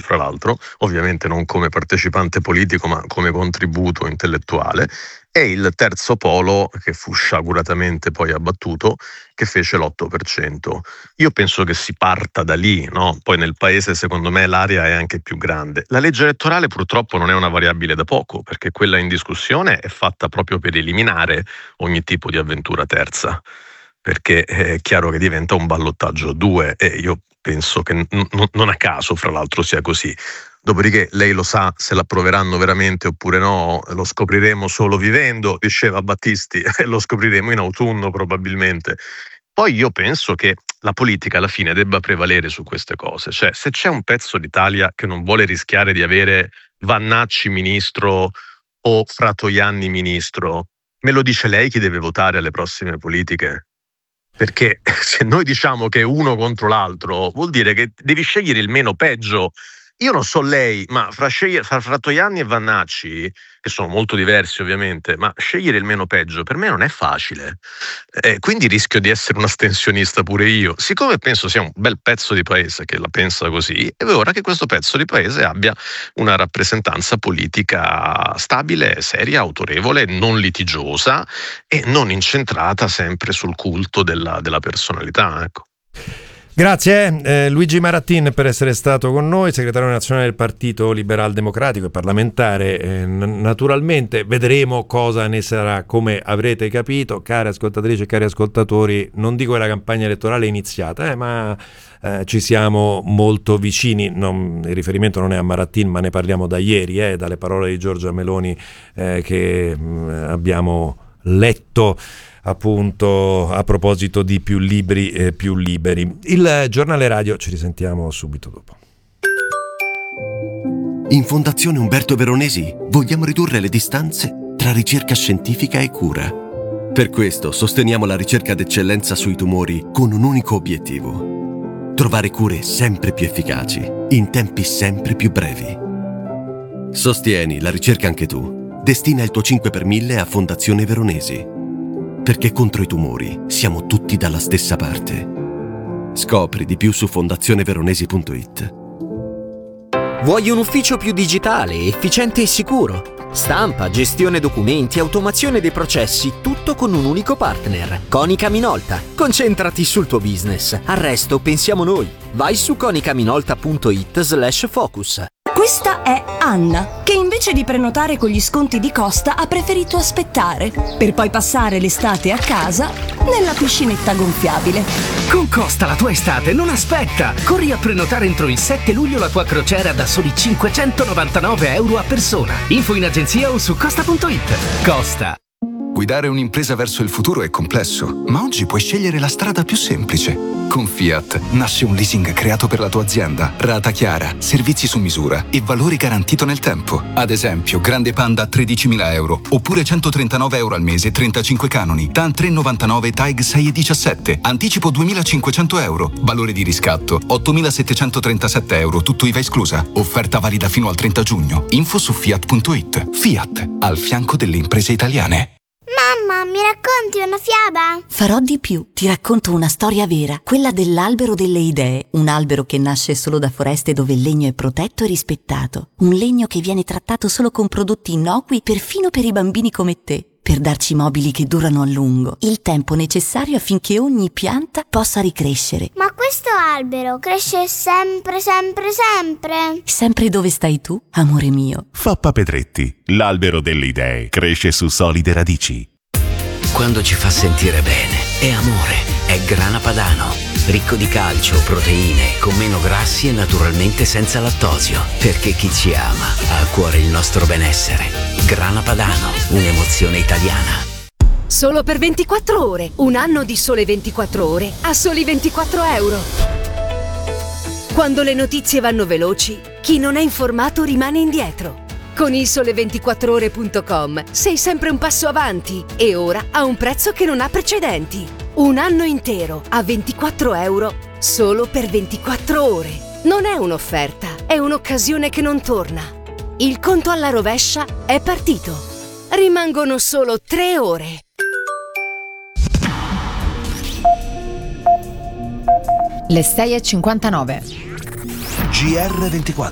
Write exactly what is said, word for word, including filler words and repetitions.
fra l'altro, ovviamente non come partecipante politico ma come contributo intellettuale, e il terzo polo, che fu sciaguratamente poi abbattuto, che fece l'otto per cento. Io penso che si parta da lì, no? Poi nel paese secondo me l'area è anche più grande. La legge elettorale purtroppo non è una variabile da poco, perché quella in discussione è fatta proprio per eliminare ogni tipo di avventura terza, perché è chiaro che diventa un ballottaggio a due, e io penso che n- n- non a caso fra l'altro sia così. Dopodiché lei lo sa se l'approveranno veramente oppure no, lo scopriremo solo vivendo, diceva Battisti, e lo scopriremo in autunno probabilmente. Poi io penso che la politica alla fine debba prevalere su queste cose, cioè se c'è un pezzo d'Italia che non vuole rischiare di avere Vannacci ministro o Fratoianni ministro, me lo dice lei chi deve votare alle prossime politiche? Perché se noi diciamo che è uno contro l'altro, vuol dire che devi scegliere il meno peggio. Io non so lei, ma fra, scegliere, fra Fratoianni e Vannacci, che sono molto diversi ovviamente, ma scegliere il meno peggio per me non è facile. Eh, quindi rischio di essere un astensionista pure io. Siccome penso sia un bel pezzo di paese che la pensa così, è ora che questo pezzo di paese abbia una rappresentanza politica stabile, seria, autorevole, non litigiosa e non incentrata sempre sul culto della, della personalità, ecco. Grazie eh, Luigi Marattin per essere stato con noi, segretario nazionale del Partito Liberal Democratico e parlamentare. Eh, n- naturalmente vedremo cosa ne sarà, come avrete capito, care ascoltatrici e cari ascoltatori. Non dico che la campagna elettorale è iniziata, eh, ma eh, ci siamo molto vicini. Non, il riferimento non è a Marattin, ma ne parliamo da ieri, eh, dalle parole di Giorgia Meloni eh, che mh, abbiamo letto appunto a proposito di più libri e più liberi. Il giornale radio, ci risentiamo subito dopo. In Fondazione Umberto Veronesi vogliamo ridurre le distanze tra ricerca scientifica e cura. Per questo sosteniamo la ricerca d'eccellenza sui tumori con un unico obiettivo: trovare cure sempre più efficaci in tempi sempre più brevi. Sostieni la ricerca anche tu. Destina il tuo cinque per mille a Fondazione Veronesi. Perché contro i tumori siamo tutti dalla stessa parte. Scopri di più su fondazione veronesi punto it. Vuoi un ufficio più digitale, efficiente e sicuro? Stampa, gestione documenti, automazione dei processi, tutto con un unico partner. Konica Minolta. Concentrati sul tuo business. Al resto pensiamo noi. Vai su konica minolta punto it slash focus. Questa è Anna, che invece di prenotare con gli sconti di Costa ha preferito aspettare, per poi passare l'estate a casa nella piscinetta gonfiabile. Con Costa la tua estate non aspetta! Corri a prenotare entro il sette luglio la tua crociera da soli cinquecentonovantanove euro a persona. Info in agenzia o su costa punto it. Costa. Guidare un'impresa verso il futuro è complesso, ma oggi puoi scegliere la strada più semplice. Con Fiat nasce un leasing creato per la tua azienda, rata chiara, servizi su misura e valore garantito nel tempo. Ad esempio, Grande Panda a tredicimila euro, oppure centotrentanove euro al mese, trentacinque canoni. TAN tre virgola novantanove, TAG sei virgola diciassette, anticipo duemilacinquecento euro, valore di riscatto ottomilasettecentotrentasette euro, tutto I V A esclusa. Offerta valida fino al trenta giugno. Info su fiat punto it. Fiat, al fianco delle imprese italiane. Mamma, mi racconti una fiaba? Farò di più, ti racconto una storia vera, quella dell'albero delle idee, un albero che nasce solo da foreste dove il legno è protetto e rispettato, un legno che viene trattato solo con prodotti innocui perfino per i bambini come te, per darci mobili che durano a lungo, il tempo necessario affinché ogni pianta possa ricrescere. Ma questo albero cresce sempre, sempre, sempre? Sempre dove stai tu, amore mio. Fappa Pedretti, l'albero delle idee, cresce su solide radici. Quando ci fa sentire bene, è amore, è Grana Padano. Ricco di calcio, proteine, con meno grassi e naturalmente senza lattosio. Perché chi ci ama ha a cuore il nostro benessere. Grana Padano, un'emozione italiana. Solo per ventiquattro ore, un anno di Sole ventiquattro ore a soli ventiquattro euro. Quando le notizie vanno veloci, chi non è informato rimane indietro. Con il sole ventiquattro ore punto com sei sempre un passo avanti e ora a un prezzo che non ha precedenti. Un anno intero a ventiquattro euro solo per ventiquattro ore. Non è un'offerta, è un'occasione che non torna. Il conto alla rovescia è partito. Rimangono solo tre ore. Le sei e cinquantanove. G R ventiquattro